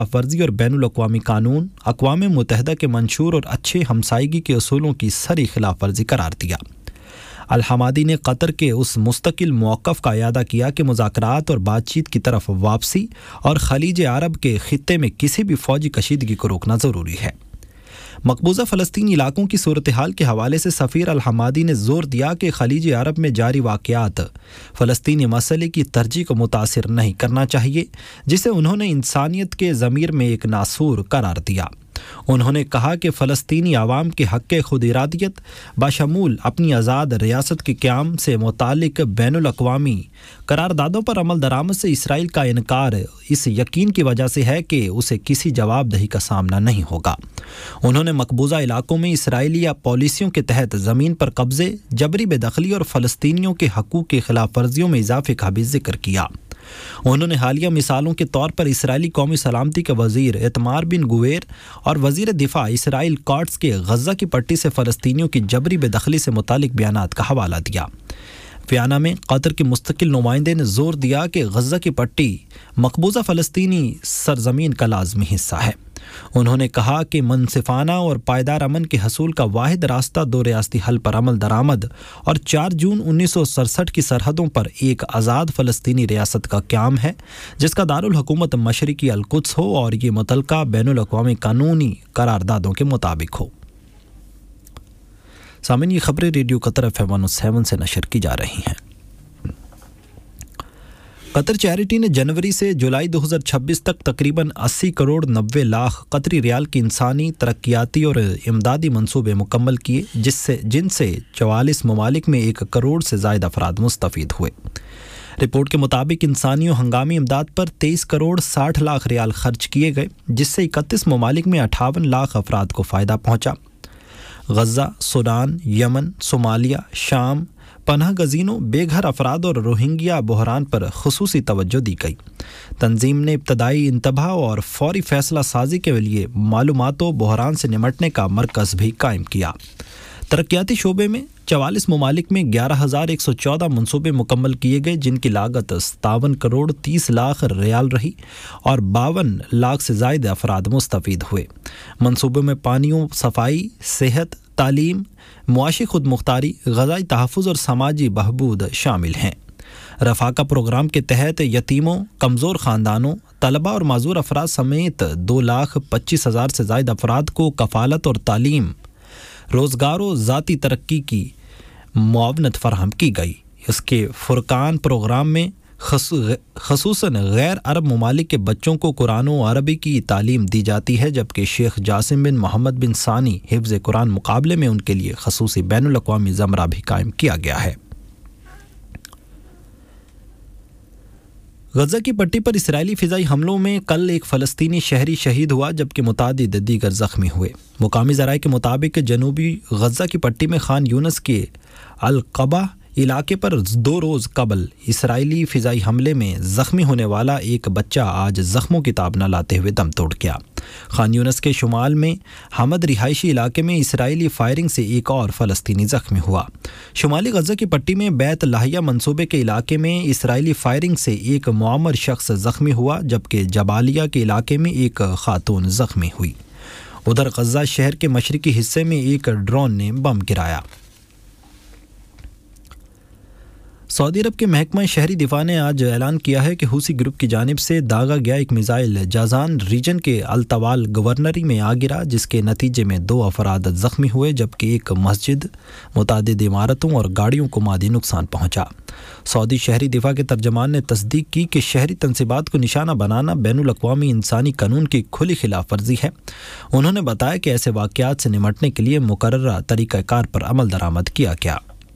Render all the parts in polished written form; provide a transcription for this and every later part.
ورزی اور بین الاقوامی قانون، اقوام متحدہ کے منشور اور اچھے ہمسائیگی کے اصولوں کی سری خلاف ورزی قرار دیا۔ الحمادی نے قطر کے اس مستقل موقف کا اعادہ کیا کہ مذاکرات اور بات چیت کی طرف واپسی اور خلیج عرب کے خطے میں کسی بھی فوجی کشیدگی کو روکنا ضروری ہے۔ مقبوضہ فلسطینی علاقوں کی صورتحال کے حوالے سے سفیر الحمادی نے زور دیا کہ خلیج عرب میں جاری واقعات فلسطینی مسئلے کی ترجیح کو متاثر نہیں کرنا چاہیے، جسے انہوں نے انسانیت کے ضمیر میں ایک ناسور قرار دیا۔ انہوں نے کہا کہ فلسطینی عوام کے حق خود ارادیت بشمول اپنی آزاد ریاست کے قیام سے متعلق بین الاقوامی قراردادوں پر عمل درآمد سے اسرائیل کا انکار اس یقین کی وجہ سے ہے کہ اسے کسی جواب دہی کا سامنا نہیں ہوگا۔ انہوں نے مقبوضہ علاقوں میں اسرائیلی پالیسیوں کے تحت زمین پر قبضے، جبری بے دخلی اور فلسطینیوں کے حقوق کی خلاف ورزیوں میں اضافے کا بھی ذکر کیا۔ انہوں نے حالیہ مثالوں کے طور پر اسرائیلی قومی سلامتی کے وزیر اتمار بن گویر اور وزیر دفاع اسرائیل کاٹس کے غزہ کی پٹی سے فلسطینیوں کی جبری بے دخلی سے متعلق بیانات کا حوالہ دیا۔ ویانا میں قطر کے مستقل نمائندے نے زور دیا کہ غزہ کی پٹی مقبوضہ فلسطینی سرزمین کا لازمی حصہ ہے۔ انہوں نے کہا کہ منصفانہ اور پائیدار امن کے حصول کا واحد راستہ دو ریاستی حل پر عمل درآمد اور 4 جون 1967 کی سرحدوں پر ایک آزاد فلسطینی ریاست کا قیام ہے، جس کا دارالحکومت مشرقی القدس ہو اور یہ متعلقہ بین الاقوامی قانونی قراردادوں کے مطابق ہو۔ سامعین، یہ خبریں ریڈیو قطر FM 107 سے نشر کی جا رہی ہیں۔ قطر چیریٹی نے جنوری سے جولائی 2026 تک تقریباً 80 کروڑ 90 لاکھ قطری ریال کی انسانی، ترقیاتی اور امدادی منصوبے مکمل کیے، جن سے 44 ممالک میں 1 کروڑ سے زائد افراد مستفید ہوئے۔ رپورٹ کے مطابق انسانی و ہنگامی امداد پر 23 کروڑ 60 لاکھ ریال خرچ کیے گئے، جس سے 31 ممالک میں 58 لاکھ افراد کو فائدہ پہنچا۔ غزہ، سوڈان، یمن، صومالیہ، شام، پناہ گزینوں، بے گھر افراد اور روہنگیا بحران پر خصوصی توجہ دی گئی۔ تنظیم نے ابتدائی انتباہ اور فوری فیصلہ سازی کے لیے معلومات و بحران سے نمٹنے کا مرکز بھی قائم کیا۔ ترقیاتی شعبے میں 44 ممالک میں 11,114 منصوبے مکمل کیے گئے، جن کی لاگت 57 کروڑ 30 لاکھ ریال رہی اور 52 لاکھ سے زائد افراد مستفید ہوئے۔ منصوبوں میں پانیوں، صفائی، صحت، تعلیم، معاشی خود مختاری، غذائی تحفظ اور سماجی بہبود شامل ہیں۔ رفاقہ پروگرام کے تحت یتیموں، کمزور خاندانوں، طلباء اور معذور افراد سمیت 2,25,000 سے زائد افراد کو کفالت اور تعلیم، روزگار و ذاتی ترقی کی معاونت فراہم کی گئی۔ اس کے فرقان پروگرام میں خصوصاً غیر عرب ممالک کے بچوں کو قرآن و عربی کی تعلیم دی جاتی ہے، جبکہ شیخ جاسم بن محمد بن ثانی حفظ قرآن مقابلے میں ان کے لیے خصوصی بین الاقوامی زمرہ بھی قائم کیا گیا ہے۔ غزہ کی پٹی پر اسرائیلی فضائی حملوں میں کل ایک فلسطینی شہری شہید ہوا، جبکہ متعدد دیگر زخمی ہوئے۔ مقامی ذرائع کے مطابق جنوبی غزہ کی پٹی میں خان یونس کے القبہ علاقے پر 2 روز قبل اسرائیلی فضائی حملے میں زخمی ہونے والا ایک بچہ آج زخموں کی تاب نہ لاتے ہوئے دم توڑ گیا۔ خان یونس کے شمال میں حمد رہائشی علاقے میں اسرائیلی فائرنگ سے ایک اور فلسطینی زخمی ہوا۔ شمالی غزہ کی پٹی میں بیت لاہیہ منصوبے کے علاقے میں اسرائیلی فائرنگ سے ایک معمر شخص زخمی ہوا، جبکہ جبالیہ کے علاقے میں ایک خاتون زخمی ہوئی۔ ادھر غزہ شہر کے مشرقی حصے میں ایک ڈرون نے بم گرایا۔ سعودی عرب کے محکمہ شہری دفاع نے آج اعلان کیا ہے کہ حوثی گروپ کی جانب سے داغا گیا ایک میزائل جازان ریجن کے الطوال گورنری میں آ گرا، جس کے نتیجے میں 2 افراد زخمی ہوئے، جبکہ ایک مسجد، متعدد عمارتوں اور گاڑیوں کو مادی نقصان پہنچا۔ سعودی شہری دفاع کے ترجمان نے تصدیق کی کہ شہری تنصیبات کو نشانہ بنانا بین الاقوامی انسانی قانون کی کھلی خلاف ورزی ہے۔ انہوں نے بتایا کہ ایسے واقعات سے نمٹنے کے لیے مقررہ طریقہ کار پر عمل درآمد کیا گیا۔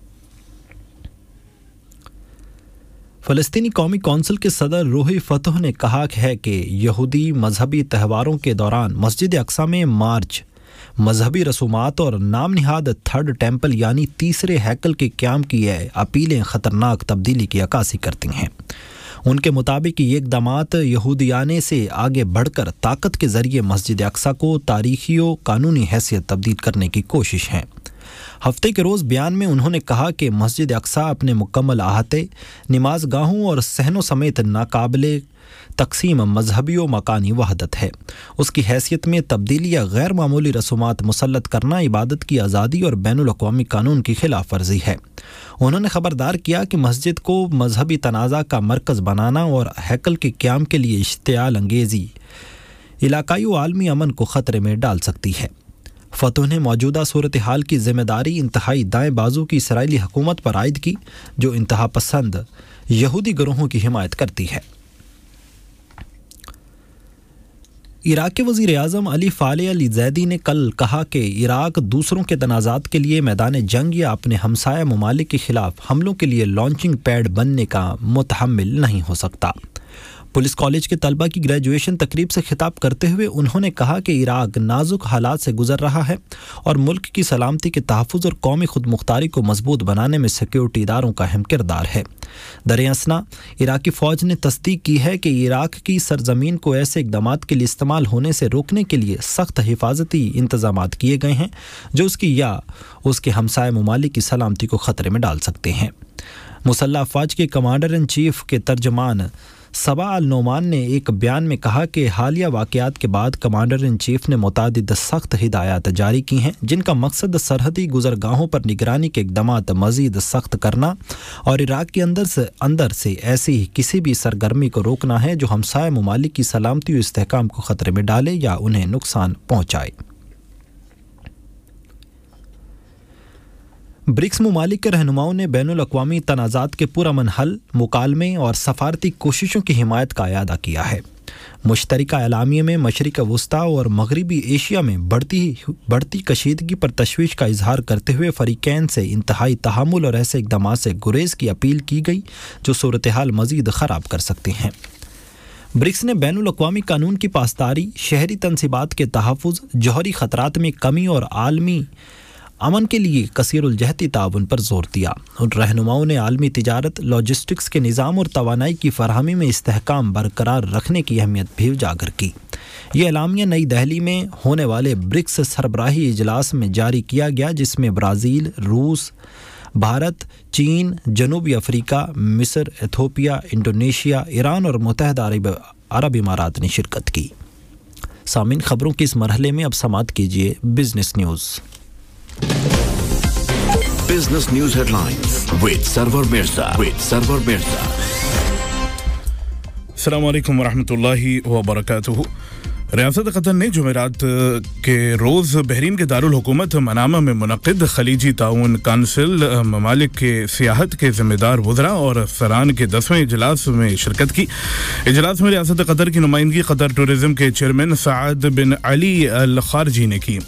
فلسطینی قومی کونسل کے صدر روحی فتح نے کہا ہے کہ یہودی مذہبی تہواروں کے دوران مسجد اقصی میں مارچ، مذہبی رسومات اور نام نہاد تھرڈ ٹیمپل یعنی تیسرے ہیکل کے قیام کی اپیلیں خطرناک تبدیلی کی عکاسی کرتی ہیں۔ ان کے مطابق یہ اقدامات یہودیانے سے آگے بڑھ کر طاقت کے ذریعے مسجد اقصی کو تاریخی و قانونی حیثیت تبدیل کرنے کی کوشش ہے۔ ہفتے کے روز بیان میں انہوں نے کہا کہ مسجد اقصی اپنے مکمل احاطے، نماز گاہوں اور صحنوں سمیت ناقابل तकसीम मजहबी व मकानी वहदत है। उसकी हैसियत में तब्दीली या गैर मामूली रसूमात मुसल्लत करना इबादत की आज़ादी और बैनुल अक़वामी कानून की खिलाफ वर्जी है। उन्होंने खबरदार किया कि मस्जिद को मजहबी तनाज़ा का मरकज़ बनाना और हैकल के क़याम के लिए इश्तियाल अंगेज़ी इलाकाई व आलमी अमन को ख़तरे में डाल सकती है। फ़तह ने मौजूदा सूरत हाल की ज़िम्मेदारी इंतहाई दाएँ बाजू की इसराइली हुकूमत पर आयद की, जो इंतहा पसंद यहूदी गिरोहों की हिमायत करती है। इराक़ के वज़ीर आज़म अली फ़ाले अल ज़ैदी ने कल कहा कि इराक़ दूसरों के तनाज़ात के लिए मैदान जंग या अपने हमसाया ममालिक के ख़िलाफ़ हमलों के लिए लॉन्चिंग पैड बनने का मुतहम्मिल नहीं हो सकता। पुलिस कॉलेज के तलबा की ग्रेजुएशन तकरीब से खिताब करते हुए उन्होंने कहा कि इराक़ नाजुक हालात से गुजर रहा है और मुल्क की सलामती के तहफ़्फ़ुज़ और कौमी खुद मुख्तारी को मजबूत बनाने में सिक्योरिटी इदारों का अहम किरदार है। दरअसल इराक़ी फ़ौज ने तस्दीक की है कि इराक़ की सरजमीन को ऐसे इक़दामात के लिए इस्तेमाल होने से रोकने के लिए सख्त हिफाजती इंतज़ामात किए गए हैं जो उसकी या उसके हमसाया ममालिक की सलामती को ख़तरे में डाल सकते हैं। मुसल्लह अफ़वाज के कमांडर इन चीफ के तर्जमान सबा अल नोमान ने एक बयान में कहा कि हालिया वाक़यात के बाद कमांडर इन चीफ ने मुतादिद सख्त हिदायत जारी की हैं जिनका मकसद सरहदी गुज़रगाहों पर निगरानी के इक़दामात मज़ीद सख्त करना और इराक़ के अंदर से ऐसी किसी भी सरगर्मी को रोकना है जो हमसाया ममालिक की सलामती और इस्तेहकाम को ख़तरे में डाले या उन्हें नुकसान पहुँचाए। ब्रिक्स ममालिक के रहनुमाओं ने बैनुल अक़वामी तनाज़ात के पुरअमन हल, मुकालमे और सफारती कोशिशों की हिमायत का अयादा किया है। मुश्तरका एलामिये में मशरिक़ वस्ता और मगरबी एशिया में बढ़ती कशीदगी पर तशवीश का इजहार करते हुए फ़रीक़ैन से इंतहाई तहामुल और ऐसे इक़दामात से गुरेज़ की अपील की गई जो सूरत हाल मज़ीद ख़राब कर सकते हैं। ब्रिक्स ने बैनुल अक़वामी कानून की पासदारी, शहरी तनसीबात के तहफ़्फ़ुज़, जौहरी ख़तरात में कमी और आलमी अमन के लिए कसीरुल जहती ताउन पर जोर दिया। उन रहनुमाओं ने आलमी तिजारत, लॉजिस्टिक्स के निज़ाम और तवानाई की फरहमी में इस्तेहकाम बरकरार रखने की अहमियत भी उजागर की। ये एलामिया नई दिल्ली में होने वाले ब्रिक्स सरबराही इजलास में जारी किया गया जिसमें ब्राज़ील, रूस, भारत, चीन, जनूबी अफ्रीका, मिस्र, एथोपिया, इंडोनेशिया, ईरान और मुत्तहिदा अरब इमारात ने शिरकत की। सामिन, खबरों के इस मरहले में अब समाअत कीजिए business news. Business News Headlines with Sarwar Mirza. अस्सलामु अलैकुम वरहमतुल्लाहि वबरकातुहू। रियासत कतर ने जुमेरात के रोज़ बहरीन के दारुल हुकूमत मनामा में मुनक़िद खलीजी ताउन काउंसिल ममालिक के सियाहत के ज़िम्मेदार वज़रा और सरान के 10वें इजलास में शिरकत की। इजलास में रियासत कतर की नुमाइंदगी कतर टूरिज़म के चेयरमैन साद बिन अली अल खारजी ने की।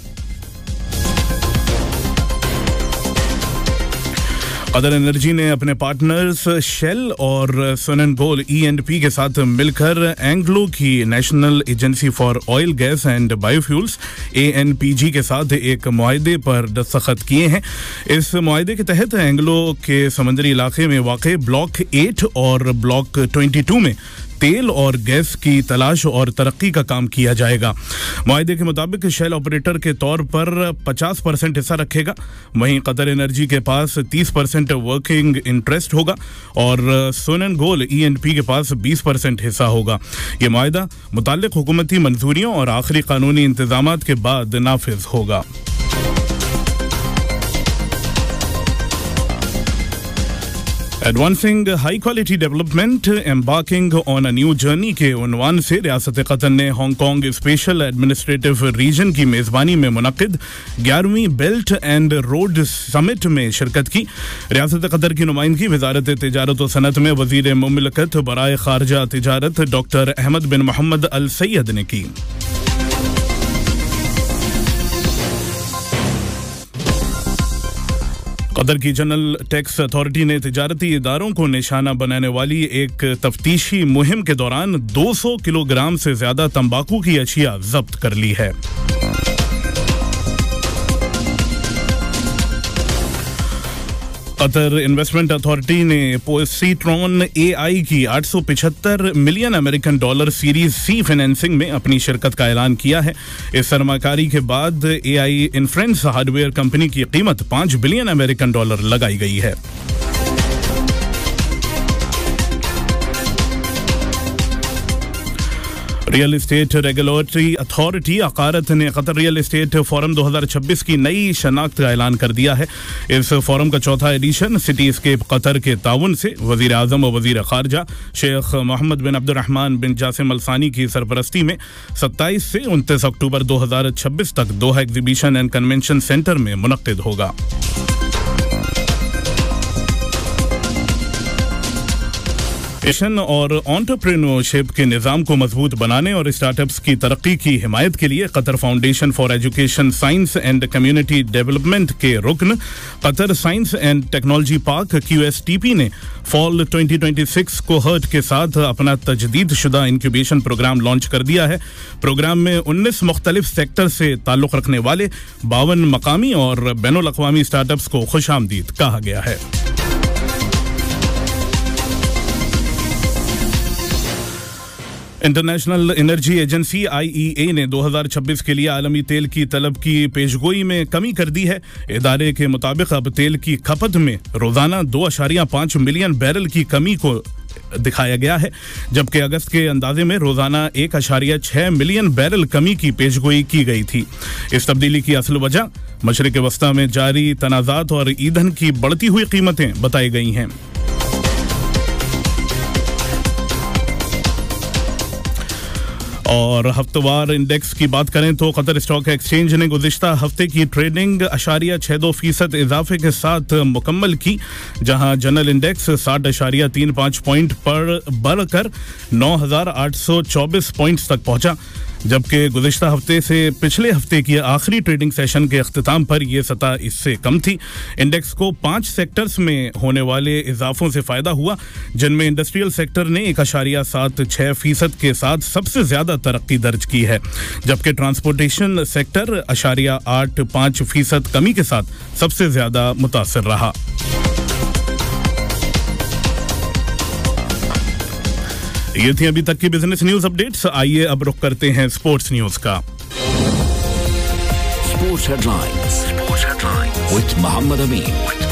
कतर एनर्जी ने अपने पार्टनर्स शेल और सोननगोल E&P के साथ मिलकर एंग्लो की national agency for oil, gas and biofuels ANPG के साथ एक मुआहदे पर दस्तखत किए हैं। इस मुआहदे के तहत एंग्लो के समंदरी इलाके में वाक़ ब्लॉक 8 और ब्लॉक 22 में तेल और गैस की तलाश और तरक्की का काम किया जाएगा। मुआहदे के मुताबिक शेल ऑपरेटर के तौर पर 50% हिस्सा रखेगा, वहीं कतर एनर्जी के पास 30% वर्किंग इंटरेस्ट होगा और सोननगोल E&P के पास 20% हिस्सा होगा। ये मुआहदा मुताल्लिक़ हुकूमती मंजूरियों और आखिरी कानूनी इंतजामात के बाद नाफिज होगा। Advancing high quality development embarking on a new journey के उन्वान से रियासत कतर ने हांगकांग स्पेशल एडमिनिस्ट्रेटिव रीजन की मेज़बानी में मुनक़िद 11वीं बेल्ट एंड रोड समिट में शिरकत की। रियासत कतर की नुमाइंदगी वज़ारत तिजारत व सनत में वज़ीर मुमलकत बराए खारजा तिजारत डॉक्टर अहमद बिन मोहम्मद अल सैयद ने की। कतर की जनरल टैक्स अथॉरिटी ने तिजारती इदारों को निशाना बनाने वाली एक तफ्तीशी मुहिम के दौरान 200 किलोग्राम से ज्यादा तंबाकू की अशिया जब्त कर ली है। कतर इन्वेस्टमेंट अथॉरिटी ने पोसिट्रॉन AI की 875 million American dollar series C financing में अपनी शिरकत का ऐलान किया है। इस सरमाकारी के बाद AI इन्फ्रेंस हार्डवेयर कंपनी की कीमत 5 बिलियन अमेरिकन डॉलर लगाई गई है। रियल एस्टेट रेगुलेटरी अथॉरिटी अकारत ने कतर रियल एस्टेट फोरम 2026 की नई शनाख्त का ऐलान कर दिया है। इस फोरम का चौथा एडिशन सिटी स्केप कतर के ताउन से वज़ीर आज़म और वज़ीर ख़ारजा शेख मोहम्मद बिन अब्दुर्रहमान बिन जासिम अल सानी की सरपरस्ती में 27 से 29 अक्टूबर 2026 तक दोहा एग्जीबिशन एंड कन्वेंशन सेंटर में मुनक्किद होगा। एजुकेशन और एंटरप्रेन्योरशिप के निज़ाम को मजबूत बनाने और स्टार्टअप्स की तरक्की की हिमायत के लिए Qatar foundation for education science and community development के रुकन Qatar science and technology park QSTP ने फॉल 2026 कोहर्ट के साथ अपना तजदीद शुदा इंक्यूबेशन प्रोग्राम लॉन्च कर दिया है। प्रोग्राम में 19 मुख्तलिफ सेक्टर से ताल्लुक़ रखने वाले 52 मकामी और बैनुल अक़वामी स्टार्टअप्स को खुशामदीद कहा गया है। इंटरनेशनल एनर्जी एजेंसी IEA ने 2026 के लिए आलमी तेल की तलब की पेशगोई में कमी कर दी है। इदारे के मुताबिक अब तेल की खपत में रोज़ाना 2.5 मिलियन बैरल की कमी को दिखाया गया है, जबकि अगस्त के अंदाजे में रोज़ाना 1.6 मिलियन बैरल कमी की पेशगोई की गई थी। इस तब्दीली की असल वजह मशरिक़ वस्ता में जारी तनाज़ात और ईंधन की बढ़ती हुई कीमतें बताई गई हैं। और हफ्तेवार इंडेक्स की बात करें तो कतर स्टॉक एक्सचेंज ने गुज़िश्ता हफ्ते की ट्रेडिंग 0.62% इजाफे के साथ मुकम्मल की, जहां जनरल इंडेक्स 60.35 पॉइंट पर बढ़कर 9,824 पॉइंट्स तक पहुंचा, जबकि गुज़िश्ता हफ्ते से पिछले हफ्ते की आखिरी ट्रेडिंग सेशन के अख्तिताम पर यह सतह इससे कम थी। इंडेक्स को 5 सेक्टर्स में होने वाले इजाफों से फ़ायदा हुआ, जिनमें इंडस्ट्रियल सेक्टर ने 1.76% के साथ सबसे ज़्यादा तरक्की दर्ज की है, जबकि ट्रांसपोर्टेशन सेक्टर 0.85% कमी के साथ सबसे ज़्यादा मुतासिर रहा। ये थी अभी तक की बिजनेस न्यूज अपडेट्स। आइए अब रुख करते हैं स्पोर्ट्स न्यूज का। स्पोर्ट्स हेडलाइंस विद मोहम्मद अमीन।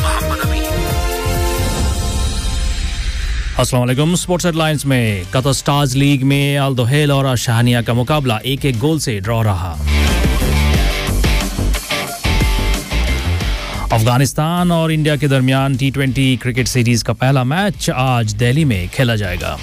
अस्सलाम वालेकुम। स्पोर्ट्स हेडलाइंस में कतर स्टार्स लीग में अल दोहेल और शाहनिया का मुकाबला 1-1 गोल से ड्रॉ रहा। अफगानिस्तान और इंडिया के दरमियान T20 क्रिकेट सीरीज का पहला मैच आज दिल्ली में खेला जाएगा।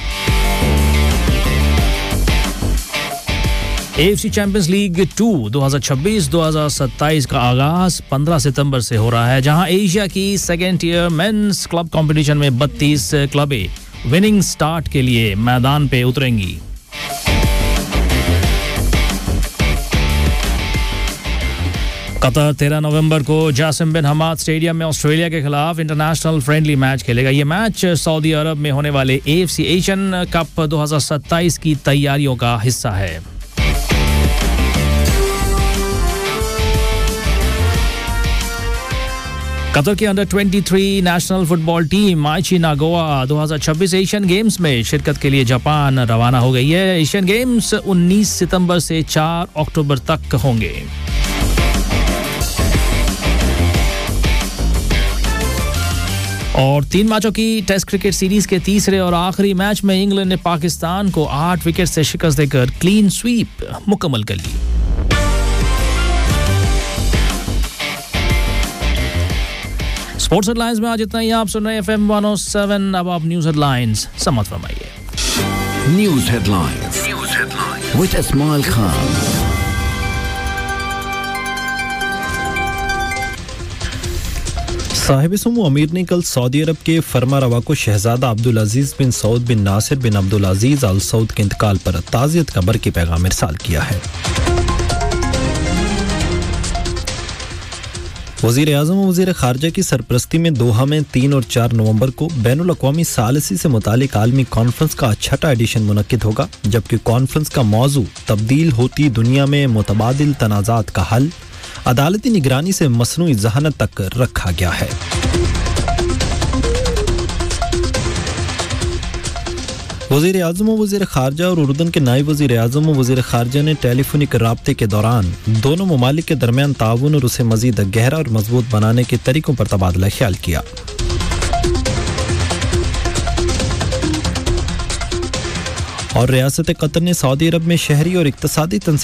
AFC चैंपियंस लीग 2 2026-2027 का आगाज 15 सितंबर से हो रहा है, जहां एशिया की second tier mains club competition में 32 क्लबें विनिंग स्टार्ट के लिए मैदान पे उतरेंगी। कतर 13 नवंबर को जासिम बिन हमाद स्टेडियम में ऑस्ट्रेलिया के खिलाफ इंटरनेशनल फ्रेंडली मैच खेलेगा। ये मैच सऊदी अरब में होने वाले AFC एशियन कप 2027 की तैयारियों का हिस्सा है। कतर की under 23 national football team आइची Nagoa 2026 Asian games में शिरकत के लिए जापान रवाना हो गई है। एशियन गेम्स 19 सितंबर से 4 अक्टूबर तक होंगे। और 3 मैचों की टेस्ट क्रिकेट सीरीज के तीसरे और आखिरी मैच में इंग्लैंड ने पाकिस्तान को 8 विकेट से शिकस्त देकर क्लीन स्वीप मुकम्मल कर ली। स्पोर्ट्स हेडलाइंस में आज इतना ही। आप सुन रहे हैं FM 107। अब आप न्यूज हेडलाइंस समझ फरमाइए। News headlines with Ismail Khan. Sahib Sumo अमीर ने कल सऊदी अरब के फरमा रवा को शहजादा अब्दुल अजीज बिन सऊद बिन नासिर बिन अब्दुल अजीज अल सऊद के इंतकाल पर ताज़ियत का बरकी पैगाम इरसाल किया है। वज़ीर आज़म और वज़ीर ख़ारजा की सरपरस्ती में दोहा में 3 और 4 नवंबर को बैनुल अक़वामी सालसी से मुतालिक आलमी कॉन्फ्रेंस का 6वां एडिशन मुनक्किद होगा, जबकि कॉन्फ्रेंस का मौजू तब्दील होती दुनिया में मुतबादिल तनाज़ात का हल, अदालती निगरानी से मसनूई ज़हानत तक रखा गया है। वज़ीर आज़म और वज़ीर ख़ारजा और उर्दन के नायब वज़ीर आज़म और वज़ीर ख़ारजा ने टेलीफोनिक राब्ते के दौरान दोनों ममालिक के दरमियान ताउन और उसे मज़ीद गहरा और मजबूत बनाने के तरीक़ों पर तबादला ख्याल किया। और रियासत कतर ने सऊदी अरब में शहरी और इक्तसादी